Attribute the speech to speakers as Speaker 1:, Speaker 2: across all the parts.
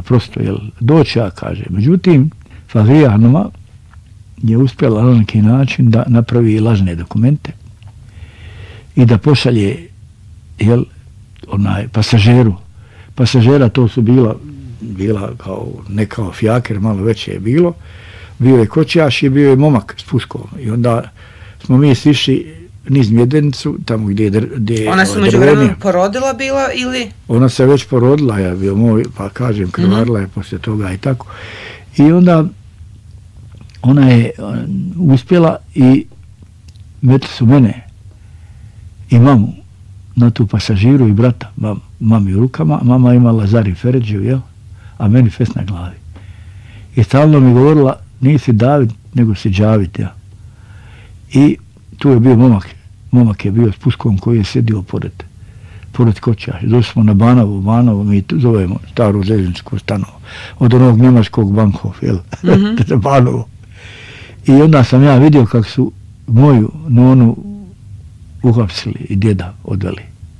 Speaker 1: prosto, jel, doći ja, kaže. Međutim, Fahriye Hanuma je uspjela na neki način da napravi lažne dokumente i da pošalje, jel, pasažera, to su bila kao, ne kao fijaker, malo veće je bilo, bio je kočijaš i bio je momak s puskom. I onda smo mi sišli niz Mjedenicu, tamo gdje je
Speaker 2: ona se međuvremenu porodila bila ili?
Speaker 1: Ona se već porodila, ja bio moj, pa kažem, krvarila je poslije toga i tako. I onda ona je uspjela i metli su mene i mamu na tu pasažiru i brata, mami u rukama, mama imala Zari Feređu, jel? A meni fest na glavi. I stalno mi govorila, nisi David, nego si Džavid, ja. I tu je bio momak je bio s puskom koji je sjedio pored koća. Došli smo na Banovo, mi zovemo staru željezničku stanovu, od onog njemačkog Bankov, jel? Banovo. I onda sam ja vidio kako su moju nonu uhapsili i djeda odveli.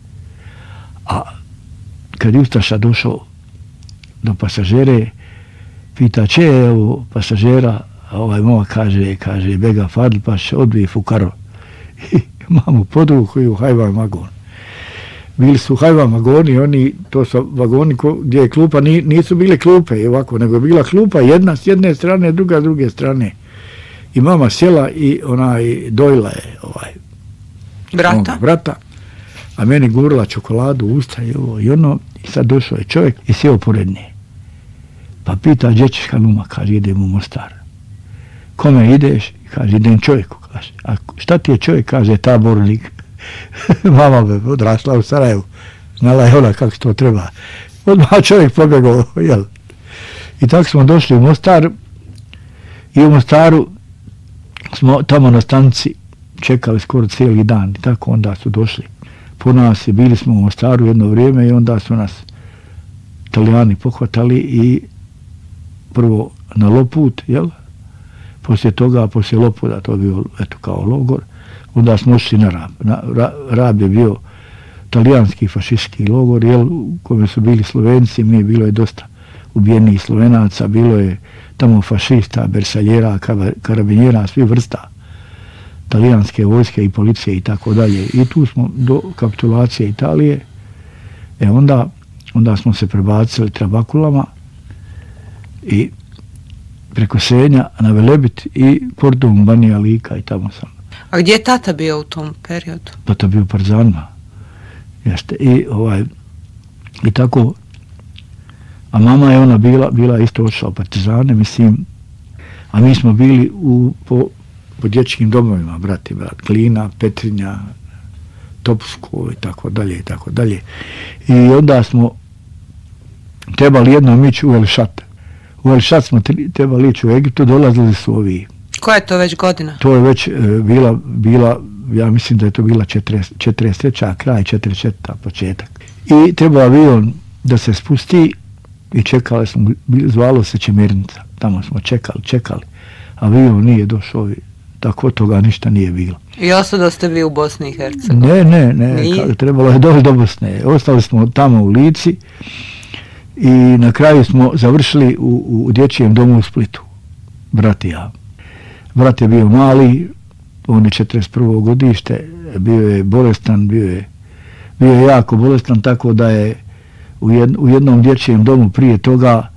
Speaker 1: A kad je ustaša došao do pasažere, pita, če je ovo pasažera, a ovaj momak kaže, Bega Fadl, paš odvije Fukaro. I mamu podruku i u Hajvan vagon. Bili su Hajvan vagoni, to su vagoni gdje je klupa, nisu bile klupe ovako, nego je bila klupa jedna s jedne strane, druga s druge strane. I mama sjela i dojila je brata, a meni gurila čokoladu u usta i ovo i ono, i sad došao je čovjek i sjeo pored nje. Pa pita, gdje ćeš Hanuma, kaže, idem u Mostar. Kome ideš? Kaže, idem čovjeku, kaže. A šta ti je čovjek? Kaže, tabornik. Mama me odrasla u Sarajevu, znala je ona kako to treba. Odmah čovjek pobjegao, jel? I tako smo došli u Mostar i u Mostaru smo tamo na stanici čekali skoro cijeli dan i tako onda su došli po nas i bili smo u Mostaru jedno vrijeme i onda su nas Italijani pohvatali i prvo na Loput, jel? Poslije toga, poslije Loputa, to je bio eto kao logor, onda smo ošli na Rab. Rab je bio talijanski fašistički logor, jel, u kojem su bili Slovenci, bilo je dosta ubijenih Slovenaca, bilo je tamo fašista, bersaljera, karabinjera, svi vrsta talijanske vojske i policije i tako dalje. I tu smo do kapitulacije Italije, onda smo se prebacili Trabakulama i preko Senja na Velebit i Kordun, Banija Lika i tamo sam.
Speaker 2: A gdje je tata bio u tom periodu?
Speaker 1: Tata bio u Partizanima. Jeste. I tako, a mama je ona bila isto odšla u Partizane, mislim, a mi smo bili po dječjim domovima, brat, Klina, Petrinja, Topusko i tako dalje i tako dalje. I onda smo trebali jednom ići u El-Šat. U El-Šat smo trebali ići u Egiptu, dolazili su ovi.
Speaker 2: Koja je to već godina?
Speaker 1: To je već bila, ja mislim da je to bila 43. kraj, 44. početak. I treba avion da se spusti i čekali smo, zvalo se Čemernica. Tamo smo čekali. Avion nije došao, tako toga ništa nije bilo.
Speaker 2: I ostalo ste vi u Bosni i Hercegovini?
Speaker 1: Ne, trebalo je doći do Bosne. Ostali smo tamo u Lici i na kraju smo završili u dječjem domu u Splitu, brat i ja. Brat je bio mali, on je 41. godište, bio je bolestan, bio je jako bolestan, tako da je u jednom dječjem domu prije toga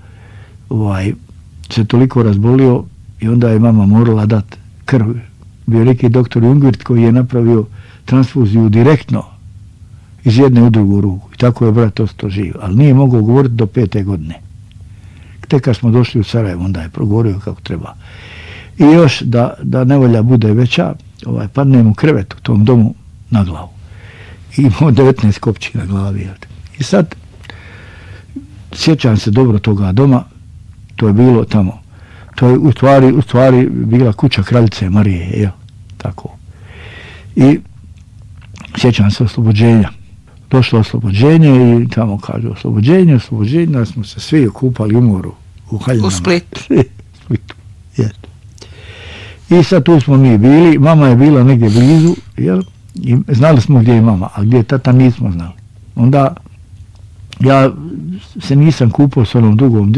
Speaker 1: se toliko razbolio i onda je mama morala dati krv. Bio neki doktor Jungwirth koji je napravio transfuziju direktno iz jedne u drugu ruku. I tako je brat ostao živ, ali nije mogao govoriti do 5. godine. Tek kad smo došli u Sarajevo, onda je progovorio kako treba. I još da nevolja bude veća, padnem u krevet u tom domu na glavu. I imao 19 kopći na glavi. I sad, sjećam se dobro toga doma, to je bilo tamo. To je u stvari bila kuća kraljice Marije, jel? Tako. I sjećam se oslobođenja. Došlo oslobođenje i tamo kaže oslobođenje, da smo se svi okupali u moru, u Haljinama.
Speaker 2: U Splitu.
Speaker 1: Splitu, jeste. I sad tu smo mi bili, mama je bila negdje blizu, jel? I znali smo gdje je mama, a gdje je tata nismo znali. Onda ja se nisam kupao s onom drugom